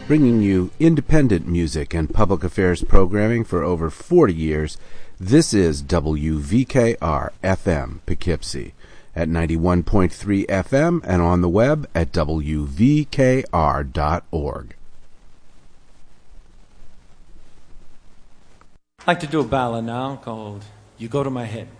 bringing you independent music and public affairs programming for over 40 years. This is WVKR-FM Poughkeepsie at 91.3 FM and on the web at wvkr.org. I'd like to do a ballad now called You Go to My Head.